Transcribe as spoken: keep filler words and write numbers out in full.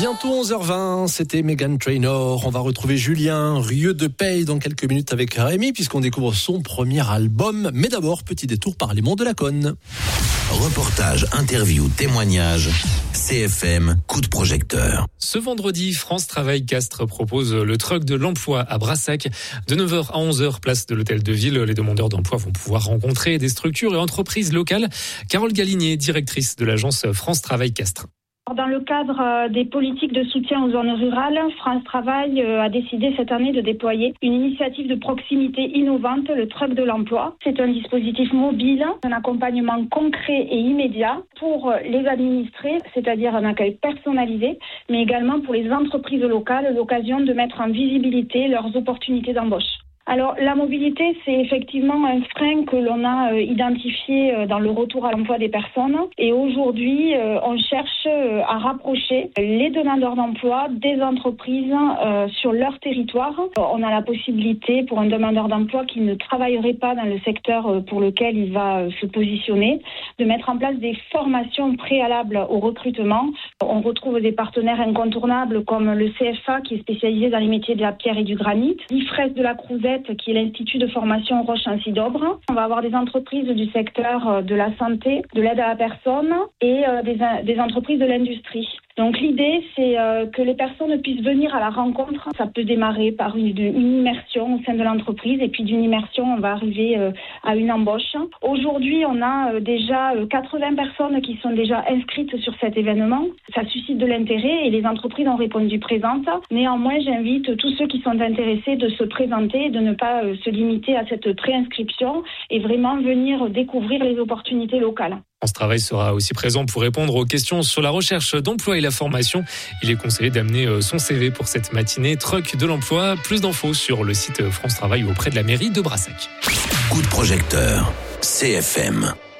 Bientôt onze heures vingt, c'était Meghan Trainor. On va retrouver Julien Rieux de Paye dans quelques minutes avec Rémi, puisqu'on découvre son premier album. Mais d'abord, petit détour par les monts de la Cône. Reportage, interview, témoignage, C F M, coup de projecteur. Ce vendredi, France Travail Castres propose le truck de l'emploi à Brassac. De neuf heures à onze heures, place de l'Hôtel de Ville, les demandeurs d'emploi vont pouvoir rencontrer des structures et entreprises locales. Carole Galinier, directrice de l'agence France Travail Castres. Dans le cadre des politiques de soutien aux zones rurales, France Travail a décidé cette année de déployer une initiative de proximité innovante, le truck de l'emploi. C'est un dispositif mobile, un accompagnement concret et immédiat pour les administrés, c'est-à-dire un accueil personnalisé, mais également pour les entreprises locales, l'occasion de mettre en visibilité leurs opportunités d'embauche. Alors, la mobilité, c'est effectivement un frein que l'on a euh, identifié euh, dans le retour à l'emploi des personnes. Et aujourd'hui, euh, on cherche euh, à rapprocher les demandeurs d'emploi des entreprises euh, sur leur territoire. On a la possibilité pour un demandeur d'emploi qui ne travaillerait pas dans le secteur euh, pour lequel il va euh, se positionner, de mettre en place des formations préalables au recrutement. On retrouve des partenaires incontournables comme le C F A qui est spécialisé dans les métiers de la pierre et du granit, l'I F R E S de la Crouzette qui est l'Institut de formation Roche-Chancy-d'Aubre. On va avoir des entreprises du secteur de la santé, de l'aide à la personne et euh, des, des entreprises de l'industrie. Donc l'idée, c'est euh, que les personnes puissent venir à la rencontre. Ça peut démarrer par une, une immersion au sein de l'entreprise et puis d'une immersion, on va arriver euh, à une embauche. Aujourd'hui, on a euh, déjà euh, quatre-vingts personnes qui sont déjà inscrites sur cet événement. Ça suscite de l'intérêt et les entreprises ont répondu présentes. Néanmoins, j'invite tous ceux qui sont intéressés de se présenter, de ne pas euh, se limiter à cette préinscription et vraiment venir découvrir les opportunités locales. France Travail sera aussi présent pour répondre aux questions sur la recherche d'emploi et la formation. Il est conseillé d'amener son C V pour cette matinée Truck de l'emploi. Plus d'infos sur le site France Travail ou auprès de la mairie de Brassac. Coup de projecteur, C F M.